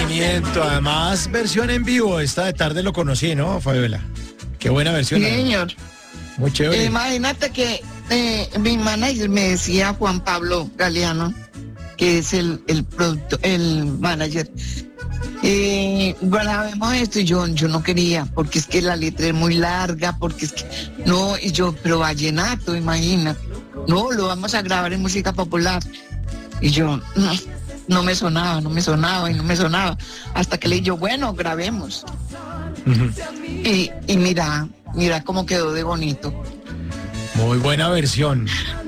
lanzamiento, además versión en vivo, esta de tarde lo conocí, ¿no, Fabiola? Qué buena versión. Sí, señor. Muy chévere. Imagínate que mi manager me decía, Juan Pablo Galeano, que es el manager, grabemos esto, y yo no quería, porque es que la letra es muy larga, porque es que, no, y yo, pero vallenato, imagínate, no, lo vamos a grabar en música popular, y yo, no me sonaba, hasta que le dije yo, bueno, grabemos, y mira cómo quedó de bonito. Muy buena versión.